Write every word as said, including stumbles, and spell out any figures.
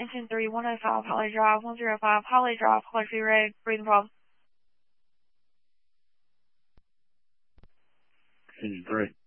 engine three, one oh five, Holly Drive, one oh five, Holly Drive, Clarksville Road, breathing problem. Engine three.